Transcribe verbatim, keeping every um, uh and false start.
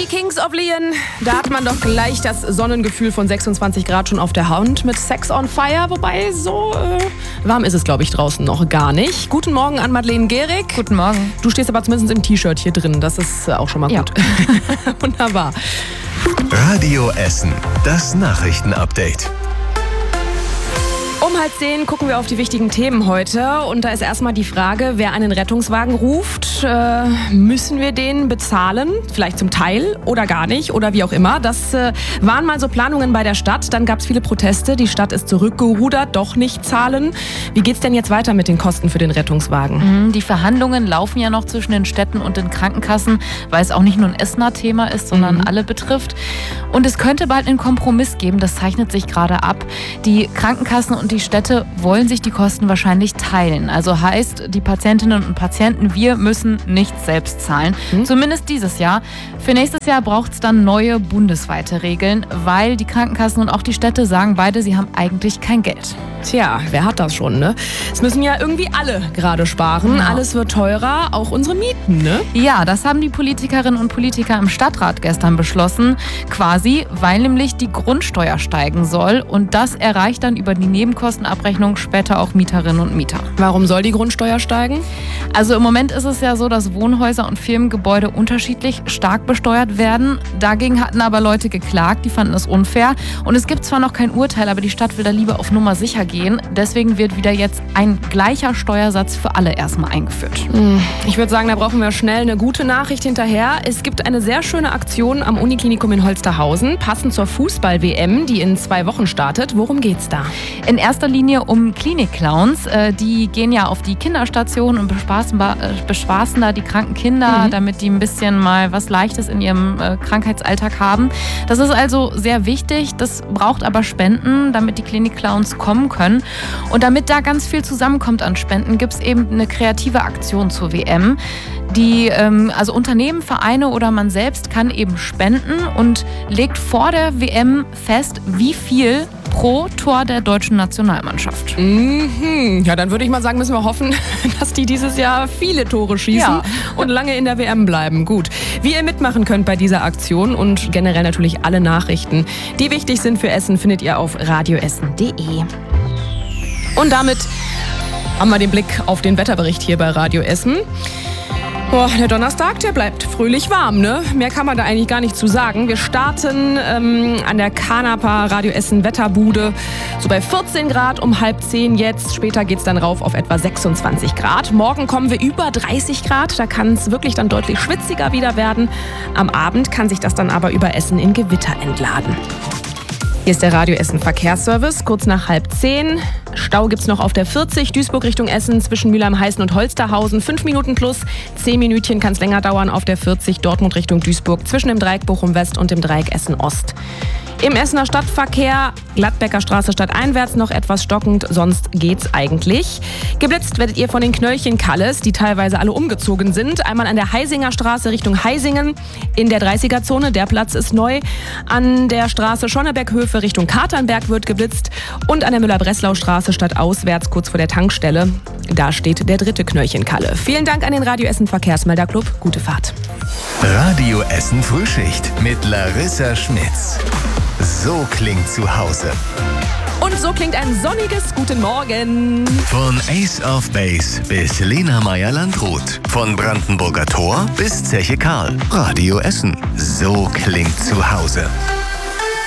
Kings of Leon, da hat man doch gleich das Sonnengefühl von sechsundzwanzig Grad schon auf der Haut mit Sex on Fire. Wobei, so äh, warm ist es, glaube ich, draußen noch gar nicht. Guten Morgen an Madeleine Gehrig. Guten Morgen. Du stehst aber zumindest im T-Shirt hier drin. Das ist auch schon mal gut. Ja. Wunderbar. Radio Essen, das Nachrichtenupdate. Um halb zehn gucken wir auf die wichtigen Themen heute. Und da ist erstmal die Frage, wer einen Rettungswagen ruft, äh, müssen wir den bezahlen? Vielleicht zum Teil oder gar nicht oder wie auch immer. Das äh, waren mal so Planungen bei der Stadt. Dann gab es viele Proteste. Die Stadt ist zurückgerudert, doch nicht zahlen. Wie geht's denn jetzt weiter mit den Kosten für den Rettungswagen? Die Verhandlungen laufen ja noch zwischen den Städten und den Krankenkassen, weil es auch nicht nur ein Essener Thema ist, sondern mhm. alle betrifft. Und es könnte bald einen Kompromiss geben. Das zeichnet sich gerade ab. Die Krankenkassen und die Städte wollen sich die Kosten wahrscheinlich teilen. Also heißt, die Patientinnen und Patienten, wir müssen nicht selbst zahlen. Mhm. Zumindest dieses Jahr. Für nächstes Jahr braucht es dann neue bundesweite Regeln, weil die Krankenkassen und auch die Städte sagen beide, sie haben eigentlich kein Geld. Tja, wer hat das schon, ne? Es müssen ja irgendwie alle gerade sparen. Genau. Alles wird teurer, auch unsere Mieten, ne? Ja, das haben die Politikerinnen und Politiker im Stadtrat gestern beschlossen. Quasi, weil nämlich die Grundsteuer steigen soll. Und das erreicht dann über die Nebenkostenabrechnung später auch Mieterinnen und Mieter. Warum soll die Grundsteuer steigen? Also im Moment ist es ja so, dass Wohnhäuser und Firmengebäude unterschiedlich stark besteuert werden. Dagegen hatten aber Leute geklagt, die fanden es unfair. Und es gibt zwar noch kein Urteil, aber die Stadt will da lieber auf Nummer sicher gehen. Deswegen wird wieder jetzt ein gleicher Steuersatz für alle erstmal eingeführt. Ich würde sagen, da brauchen wir schnell eine gute Nachricht hinterher. Es gibt eine sehr schöne Aktion am Uniklinikum in Holsterhausen, passend zur Fußball-W M, die in zwei Wochen startet. Worum geht's da? In erster Linie um Klinik-Clowns. Die gehen ja auf die Kinderstationen und bespaßen, bespaßen da die kranken Kinder, mhm. damit die ein bisschen mal was Leichtes in ihrem Krankheitsalltag haben. Das ist also sehr wichtig. Das braucht aber Spenden, damit die Klinik-Clowns kommen können. Und damit da ganz viel zusammenkommt an Spenden, gibt es eben eine kreative Aktion zur W M. Die, ähm, also Unternehmen, Vereine oder man selbst kann eben spenden und legt vor der W M fest, wie viel pro Tor der deutschen Nationalmannschaft. Mhm. Ja, dann würde ich mal sagen, müssen wir hoffen, dass die dieses Jahr viele Tore schießen ja. und lange in der W M bleiben. Gut. Wie ihr mitmachen könnt bei dieser Aktion und generell natürlich alle Nachrichten, die wichtig sind für Essen, findet ihr auf radioessen punkt de. Und damit haben wir den Blick auf den Wetterbericht hier bei Radio Essen. Boah, der Donnerstag, der bleibt fröhlich warm, ne? Mehr kann man da eigentlich gar nicht zu sagen. Wir starten ähm, an der Canapa Radio Essen Wetterbude so bei vierzehn Grad um halb zehn jetzt. Später geht's dann rauf auf etwa sechsundzwanzig Grad. Morgen kommen wir über dreißig Grad. Da kann es wirklich dann deutlich schwitziger wieder werden. Am Abend kann sich das dann aber über Essen in Gewitter entladen. Hier ist der Radio Essen Verkehrsservice, kurz nach halb zehn. Stau gibt's noch auf der vierzig, Duisburg Richtung Essen, zwischen Mülheim-Heißen und Holsterhausen. Fünf Minuten plus, zehn Minütchen kann es länger dauern auf der vierzig, Dortmund Richtung Duisburg, zwischen dem Dreieck Bochum West und dem Dreieck Essen Ost. Im Essener Stadtverkehr, Gladbecker Straße stadteinwärts noch etwas stockend, sonst geht's eigentlich. Geblitzt werdet ihr von den Knöllchen Kalles, die teilweise alle umgezogen sind. Einmal an der Heisinger Straße Richtung Heisingen in der dreißiger-Zone, der Platz ist neu. An der Straße Schonneberghöfe Richtung Katernberg wird geblitzt und an der Müller-Breslau-Straße stadtauswärts kurz vor der Tankstelle. Da steht der dritte Knöllchen Kalle. Vielen Dank an den Radio Essen Verkehrsmelderclub. Gute Fahrt. Radio Essen Frühschicht mit Larissa Schmitz. So klingt zu Hause. Und so klingt ein sonniges Guten Morgen. Von Ace of Base bis Lena Meyer-Landrut. Von Brandenburger Tor bis Zeche Karl. Radio Essen. So klingt zu Hause.